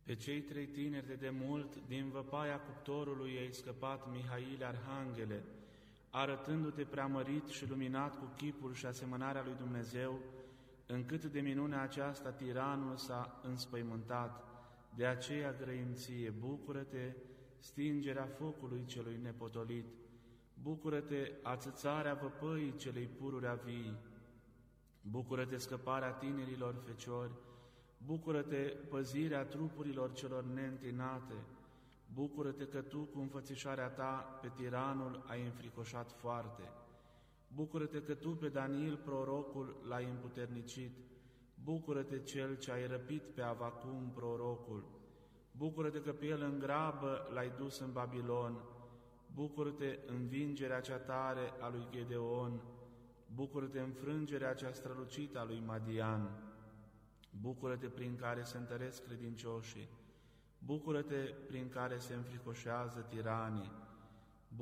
Pe cei 3 tineri de demult, din văpaia cuptorului ei scăpat Mihaile Arhanghele, arătându-te preamărit și luminat cu chipul și asemănarea lui Dumnezeu, încât de minunea aceasta tiranul s-a înspăimântat. De aceea grăim ție, bucură-te, stingerea focului celui nepotolit, bucură-te, ațățarea văpăii celei pururea vii, bucură-te, scăparea tinerilor feciori, bucură-te, păzirea trupurilor celor neîntinate, bucură-te că tu, cu înfățișarea ta, pe tiranul ai înfricoșat foarte, bucură-te că tu pe Daniel prorocul l-ai împuternicit, bucură-te cel ce ai răpit pe Avacum prorocul, bucură-te că pe el în grabă l-ai dus în Babilon, bucură-te învingerea cea tare a lui Gedeon, bucură-te înfrângerea cea strălucită a lui Madian, bucură-te prin care se întăresc credincioșii, bucură-te prin care se înfricoșează tiranii,